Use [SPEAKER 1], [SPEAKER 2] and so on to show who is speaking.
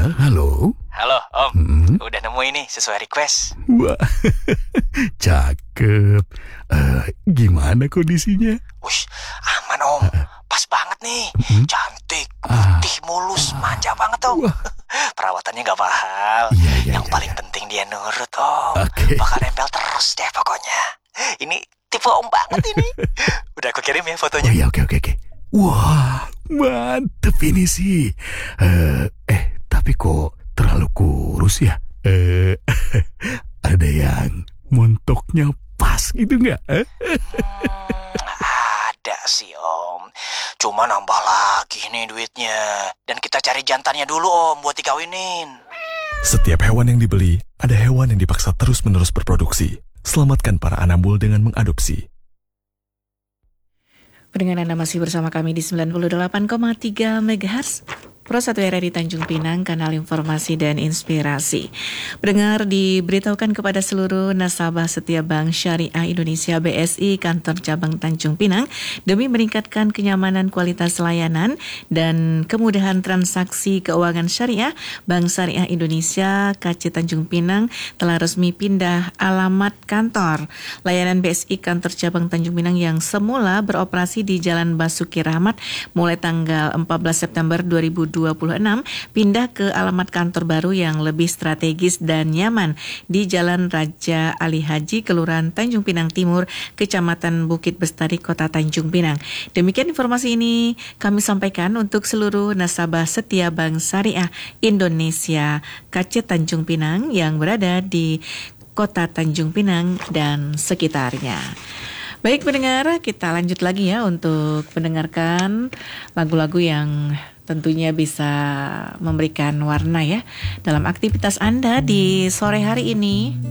[SPEAKER 1] Ya, halo.
[SPEAKER 2] Halo, Om. Udah nemu ini sesuai request.
[SPEAKER 1] Wah, cakep. Gimana kondisinya?
[SPEAKER 2] Wush, aman, Om. Pas banget nih. Cantik, putih, mulus, manja banget, Om.
[SPEAKER 1] Wah.
[SPEAKER 2] Perawatannya gak mahal.
[SPEAKER 1] Iya,
[SPEAKER 2] Yang paling penting dia nurut, Om.
[SPEAKER 1] Oke.
[SPEAKER 2] Bakal nempel terus deh pokoknya. Ini tipe Om banget ini. Udah aku kirim ya
[SPEAKER 1] Oh
[SPEAKER 2] fotonya.
[SPEAKER 1] iya, oke. Wah, mantep ini sih. Tapi kok terlalu kurus ya? Ada yang montoknya pas gitu nggak?
[SPEAKER 2] Ada sih, Om. Cuma nambah lagi nih duitnya. Dan kita cari jantannya dulu, Om, buat dikawinin.
[SPEAKER 3] Setiap hewan yang dibeli, ada hewan yang dipaksa terus-menerus berproduksi. Selamatkan para anambul dengan mengadopsi.
[SPEAKER 4] Pendengar Anda masih bersama kami di 98,3 MHz Pro 1 RRI Tanjung Pinang, kanal informasi dan inspirasi. Pendengar, diberitahukan kepada seluruh nasabah setia Bank Syariah Indonesia BSI kantor cabang Tanjung Pinang demi meningkatkan kenyamanan kualitas layanan dan kemudahan transaksi keuangan syariah. Bank Syariah Indonesia KC Tanjung Pinang telah resmi pindah alamat kantor. Layanan BSI kantor cabang Tanjung Pinang yang semula beroperasi di Jalan Basuki Rahmat mulai tanggal 14 September 2026 pindah ke alamat kantor baru yang lebih strategis dan nyaman di Jalan Raja Ali Haji, Kelurahan Tanjung Pinang Timur, Kecamatan Bukit Bestari, Kota Tanjung Pinang. Demikian informasi ini kami sampaikan untuk seluruh nasabah setia Bank Syariah Indonesia KC Tanjung Pinang yang berada di Kota Tanjung Pinang dan sekitarnya. Baik pendengar, kita lanjut lagi ya untuk mendengarkan lagu-lagu yang tentunya bisa memberikan warna ya dalam aktivitas Anda di sore hari ini.